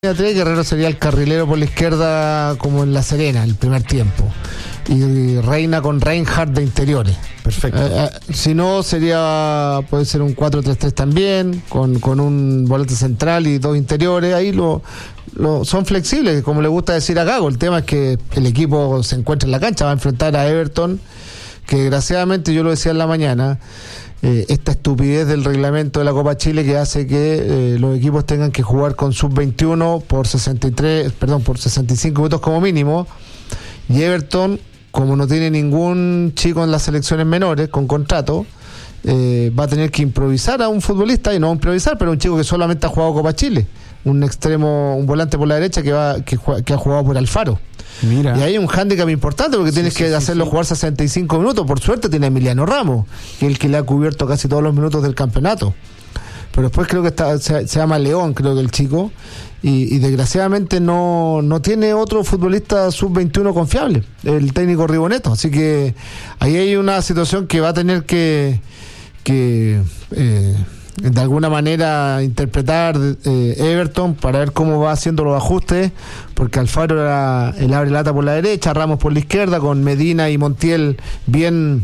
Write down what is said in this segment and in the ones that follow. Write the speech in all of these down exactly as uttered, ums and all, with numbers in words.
tres, Guerrero sería el carrilero por la izquierda como en La Serena, el primer tiempo. Y Reina con Reinhardt de interiores. Perfecto. Eh, eh, si no, sería puede ser un cuatro tres tres también, con, con un volante central y dos interiores. Ahí lo, lo son flexibles, como le gusta decir a Gago. El tema es que el equipo se encuentra en la cancha, va a enfrentar a Everton, que desgraciadamente, yo lo decía en la mañana, Eh, esta estupidez del reglamento de la Copa Chile que hace que eh, los equipos tengan que jugar con sub veintiuno por sesenta y tres, perdón, por sesenta y cinco minutos como mínimo, y Everton, como no tiene ningún chico en las selecciones menores con contrato, eh, va a tener que improvisar a un futbolista, y no improvisar, pero un chico que solamente ha jugado Copa Chile, un extremo, un volante por la derecha que va que, que ha jugado por Alfaro. Mira. Y hay un hándicap importante porque sí, tienes sí, que sí, hacerlo sí. jugar sesenta y cinco minutos. Por suerte tiene Emiliano Ramos, que es el que le ha cubierto casi todos los minutos del campeonato. Pero después creo que está, se, se llama León, creo que el chico, y, y desgraciadamente no, no tiene otro futbolista sub veintiuno confiable, el técnico Riboneto. Así que ahí hay una situación que va a tener que, que eh, de alguna manera interpretar eh, Everton para ver cómo va haciendo los ajustes, porque Alfaro era el abre lata por la derecha, Ramos por la izquierda, con Medina y Montiel bien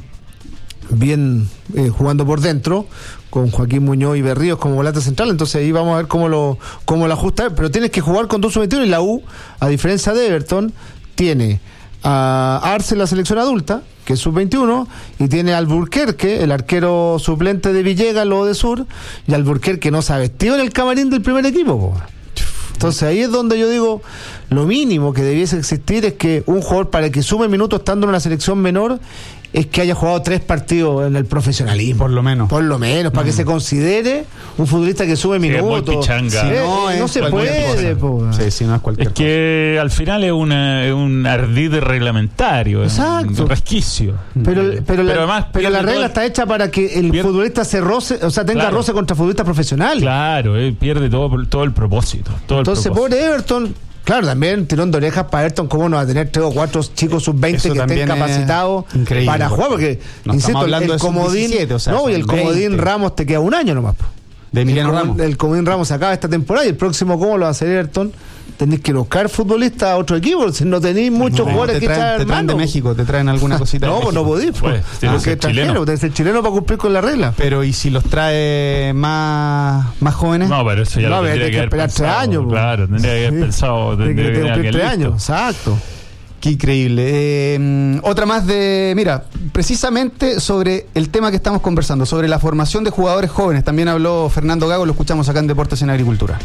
bien eh, jugando por dentro, con Joaquín Muñoz y Berríos como volante central. Entonces ahí vamos a ver cómo lo cómo lo ajusta, pero tienes que jugar con dos sub veintiuno, y la U, a diferencia de Everton, tiene a Arce, la selección adulta, que es sub veintiuno, y tiene a Alburquerque, el arquero suplente de Villegas, lo de Sur, y Alburquerque no se ha vestido en el camarín del primer equipo, po. Entonces ahí es donde yo digo, lo mínimo que debiese existir es que un jugador, para que sume minutos estando en una selección menor, es que haya jugado tres partidos en el profesionalismo. Por lo menos. Por lo menos, para mm. que se considere un futbolista que sube sí, minutos. Si eh, no, eh, no se puede. Po. Sí, si no es cualquier es que cosa. Al final es, una, es un ardid reglamentario. Exacto. Es un resquicio. Pero, pero, pero, la, además, pero la regla el, está hecha para que el pierde, futbolista se roce, o sea, tenga claro, roce contra futbolistas profesionales. Claro, eh, pierde todo, todo el propósito. Todo Entonces, el propósito. Pobre Everton. Claro, también tirón de orejas para Everton, cómo no va a tener tres o cuatro chicos sub veinte que estén capacitados para jugar, porque, no insisto, el, el comodín, diecisiete, o sea, no, y el comodín veinte. Ramos te queda un año nomás. De Emiliano el, Ramos. El comodín Ramos se acaba esta temporada, y el próximo, ¿cómo lo va a hacer Everton? Tenés que buscar futbolistas a otro equipo, si no tenéis muchos no, jugadores te que traen, echar te traen de México, te traen alguna cosita. No, pues no podís, pues. Tienes que ser chileno, tenés que ser chileno para cumplir con la regla. Pero ¿y si los trae más más jóvenes? No, pero eso ya no, lo tendría que, que esperar pensado, tres años. Claro, tendría que haber sí. pensado. Tendría que cumplir tres años, exacto. Qué increíble. Eh, otra más de, mira, precisamente sobre el tema que estamos conversando, sobre la formación de jugadores jóvenes. También habló Fernando Gago, lo escuchamos acá en Deportes en Agricultura.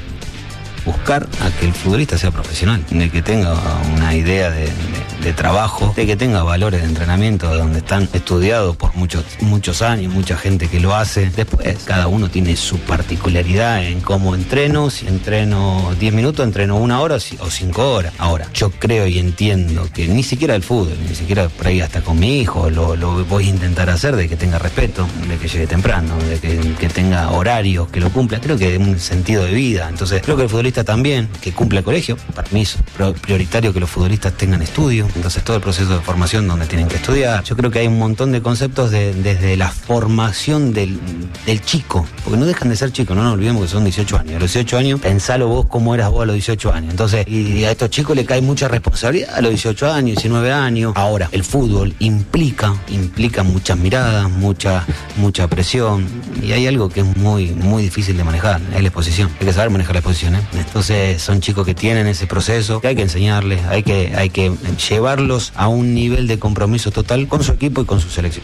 Buscar a que el futbolista sea profesional, de que tenga una idea de, de, de trabajo, de que tenga valores de entrenamiento donde están estudiados por muchos muchos años, mucha gente que lo hace. Después, cada uno tiene su particularidad en cómo entreno, si entreno diez minutos, entreno una hora o cinco horas. Ahora, yo creo y entiendo que ni siquiera el fútbol, ni siquiera por ahí hasta con mi hijo, lo, lo voy a intentar hacer, de que tenga respeto, de que llegue temprano, de que, que tenga horarios, que lo cumpla. Creo que es un sentido de vida. Entonces, creo que el futbolista también, que cumpla el colegio. Para mí es prioritario que los futbolistas tengan estudio, entonces todo el proceso de formación donde tienen que estudiar. Yo creo que hay un montón de conceptos de, desde la formación del, del chico, porque no dejan de ser chicos, no nos olvidemos que son dieciocho años. A los dieciocho años, pensalo vos cómo eras vos a los dieciocho años. Entonces, y a estos chicos le cae mucha responsabilidad a los dieciocho años, diecinueve años. Ahora, el fútbol implica, implica muchas miradas, mucha, mucha presión, y hay algo que es muy, muy difícil de manejar, es la exposición. Hay que saber manejar la exposición, ¿eh? Entonces son chicos que tienen ese proceso, que hay que enseñarles, hay que, hay que llevarlos a un nivel de compromiso total con su equipo y con su selección.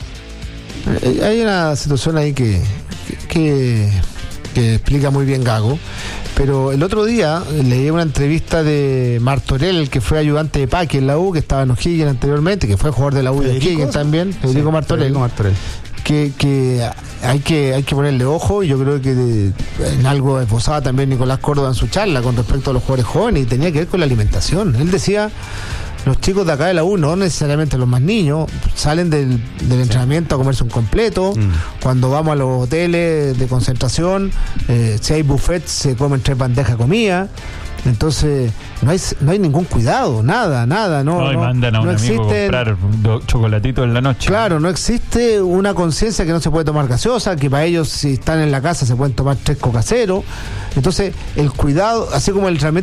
Hay una situación ahí que, que, que explica muy bien Gago, pero el otro día leí una entrevista de Martorell, que fue ayudante de Paqui en la U, que estaba en O'Higgins anteriormente, que fue jugador de la U de O'Higgins también, Federico sí, Martorell. Federico Martorell. Que, que hay que hay que ponerle ojo, y yo creo que de, en algo esbozaba también Nicolás Córdoba en su charla con respecto a los jugadores jóvenes, y tenía que ver con la alimentación. Él decía, los chicos de acá de la U, no necesariamente los más niños, salen del, del entrenamiento a comerse un completo. Mm. Cuando vamos a los hoteles de concentración, eh, si hay buffet, se comen tres bandejas de comida. Entonces no hay no hay ningún cuidado, nada, nada, no, no, y no, mandan a un no amigo existe, comprar chocolatito en la noche. Claro, no existe una conciencia que no se puede tomar gaseosa, que para ellos, si están en la casa, se pueden tomar tres coca cero. Entonces el cuidado, así como el entrenamiento